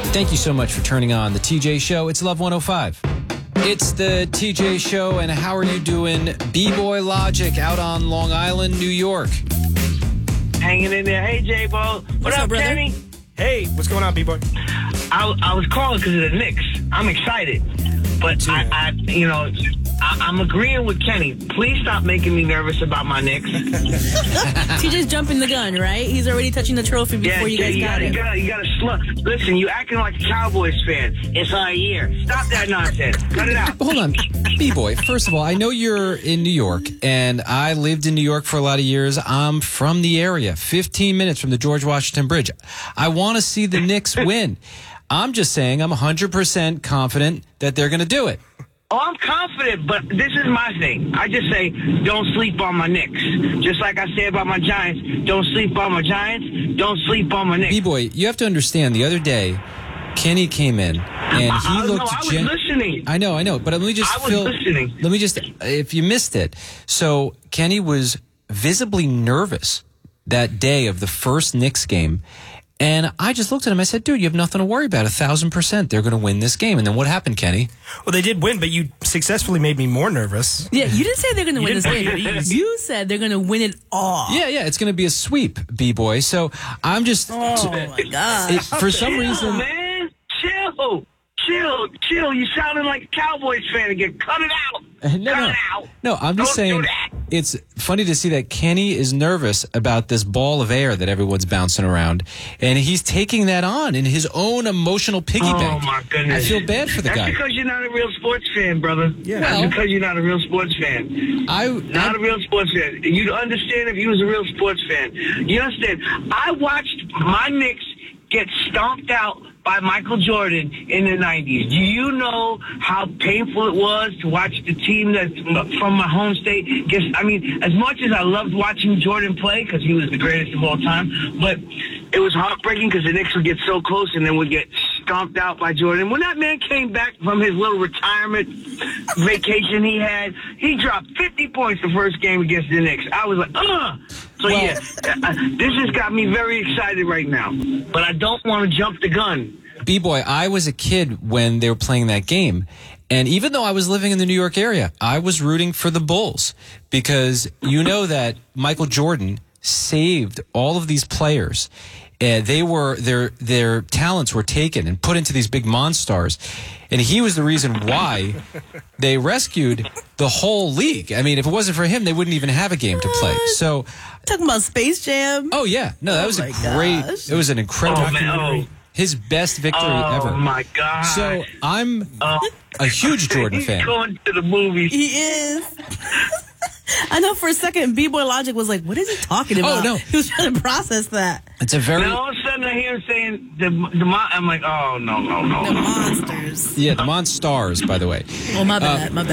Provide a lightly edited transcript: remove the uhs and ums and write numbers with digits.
Thank you so much for turning on the TJ Show. It's Love 105. It's the TJ Show, and how are you doing? B-Boy Logic out on Long Island, New York. Hanging in there. Hey, J-Bo. What up, brother? Kenny? Hey, what's going on, B-Boy? I was calling because of the Knicks. I'm excited. But I'm agreeing with Kenny. Please stop making me nervous about my Knicks. TJ's jumping the gun, right? He's already touching the trophy before you guys got it. You gotta slow. Listen, you acting like a Cowboys fan. It's our year. Stop that nonsense. Cut it out. Hold on. B-Boy, first of all, I know you're in New York, and I lived in New York for a lot of years. I'm from the area, 15 minutes from the George Washington Bridge. I want to see the Knicks win. I'm just saying I'm 100% confident that they're going to do it. Oh, I'm confident, but this is my thing. I just say, don't sleep on my Knicks. Just like I say about my Giants, don't sleep on my Giants, don't sleep on my Knicks. B-Boy, you have to understand, the other day, Kenny came in, and he looked... I was listening. I know, but let me just... listening. Let me just... If you missed it, so Kenny was visibly nervous that day of the first Knicks game, and I just looked at him. I said, dude, you have nothing to worry about. 1,000%. They're going to win this game. And then what happened, Kenny? Well, they did win, but you successfully made me more nervous. Yeah, you didn't say they're going to win this game. didn't- You said they're going to win it all. Yeah, it's going to be a sweep, B-Boy. So I'm just... Oh, my God. For some Chill, reason... man. Chill. You sounding like a Cowboys fan again. Cut it out. Cut it out. No, I'm just Don't do saying that. it's funny to see that Kenny is nervous about this ball of air that everyone's bouncing around, and he's taking that on in his own emotional piggy bank. Oh, my goodness. I feel bad for the That's guy. because you're not a real sports fan, brother. Yeah. That's Well- because you're not a real sports fan. Not a real sports fan. You'd understand if you was a real sports fan. You understand? I watched my Knicks get stomped out by Michael Jordan in the 90s. Do you know how painful it was to watch the team that's from my home state? As much as I loved watching Jordan play, because he was the greatest of all time, but it was heartbreaking because the Knicks would get so close and then would get stomped out by Jordan. When that man came back from his little retirement vacation he had, he dropped 50 points the first game against the Knicks. I was like, ugh! So, this has got me very excited right now. But I don't want to jump the gun. B-Boy, I was a kid when they were playing that game. And even though I was living in the New York area, I was rooting for the Bulls because you know that Michael Jordan saved all of these players. Their talents were taken and put into these big monsters. And he was the reason why they rescued the whole league. I mean, if it wasn't for him, they wouldn't even have a game to play. So, Talking about Space Jam. oh yeah, no, that was a great. gosh. It was an incredible. Man, his best victory ever. Oh, my God. So I'm a huge Jordan He's fan. going to the movies. He is. I know for a second, B-Boy Logic was like, what is he talking about? no. He was trying to process that. It's a very And all of a sudden I hear him saying, I'm like, oh, no. The monsters. the Monstars, by the way. Oh, my bad.